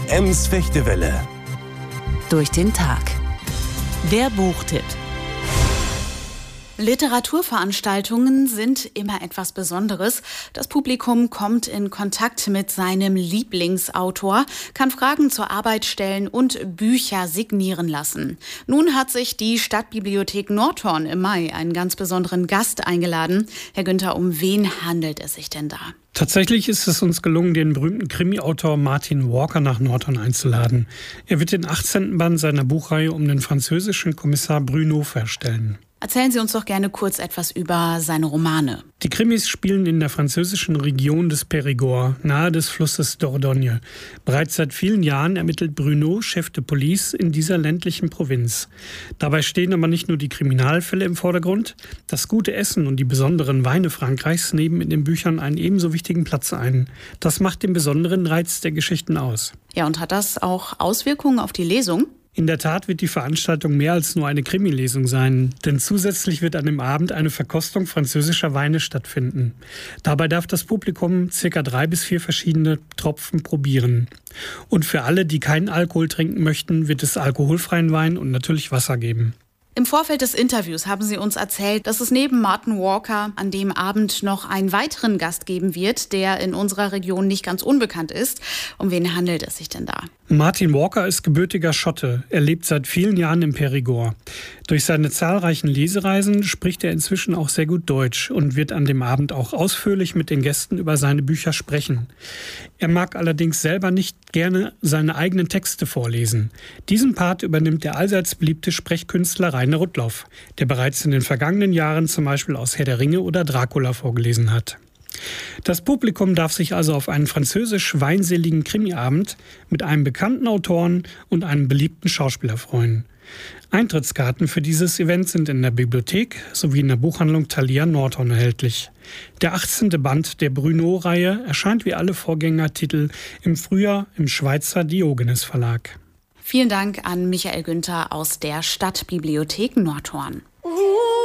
Ems Fechtewelle. Durch den Tag. Der Buchtipp. Literaturveranstaltungen sind immer etwas Besonderes. Das Publikum kommt in Kontakt mit seinem Lieblingsautor, kann Fragen zur Arbeit stellen und Bücher signieren lassen. Nun hat sich die Stadtbibliothek Nordhorn im Mai einen ganz besonderen Gast eingeladen. Herr Günther, um wen handelt es sich denn da? Tatsächlich ist es uns gelungen, den berühmten Krimi-Autor Martin Walker nach Nordhorn einzuladen. Er wird den 18. Band seiner Buchreihe um den französischen Kommissar Bruno vorstellen. Erzählen Sie uns doch gerne kurz etwas über seine Romane. Die Krimis spielen in der französischen Region des Périgord, nahe des Flusses Dordogne. Bereits seit vielen Jahren ermittelt Bruno, Chef de Police, in dieser ländlichen Provinz. Dabei stehen aber nicht nur die Kriminalfälle im Vordergrund. Das gute Essen und die besonderen Weine Frankreichs nehmen in den Büchern einen ebenso wichtigen Platz ein. Das macht den besonderen Reiz der Geschichten aus. Ja, und hat das auch Auswirkungen auf die Lesung? In der Tat wird die Veranstaltung mehr als nur eine Krimi-Lesung sein, denn zusätzlich wird an dem Abend eine Verkostung französischer Weine stattfinden. Dabei darf das Publikum ca. 3 bis 4 verschiedene Tropfen probieren. Und für alle, die keinen Alkohol trinken möchten, wird es alkoholfreien Wein und natürlich Wasser geben. Im Vorfeld des Interviews haben Sie uns erzählt, dass es neben Martin Walker an dem Abend noch einen weiteren Gast geben wird, der in unserer Region nicht ganz unbekannt ist. Um wen handelt es sich denn da? Martin Walker ist gebürtiger Schotte. Er lebt seit vielen Jahren im Périgord. Durch seine zahlreichen Lesereisen spricht er inzwischen auch sehr gut Deutsch und wird an dem Abend auch ausführlich mit den Gästen über seine Bücher sprechen. Er mag allerdings selber nicht gerne seine eigenen Texte vorlesen. Diesen Part übernimmt der allseits beliebte Sprechkünstler Rainer Rudloff, der bereits in den vergangenen Jahren zum Beispiel aus Herr der Ringe oder Dracula vorgelesen hat. Das Publikum darf sich also auf einen französisch-weinseligen Krimiabend mit einem bekannten Autoren und einem beliebten Schauspieler freuen. Eintrittskarten für dieses Event sind in der Bibliothek sowie in der Buchhandlung Thalia Nordhorn erhältlich. Der 18. Band der Bruno-Reihe erscheint wie alle Vorgängertitel im Frühjahr im Schweizer Diogenes Verlag. Vielen Dank an Michael Günther aus der Stadtbibliothek Nordhorn.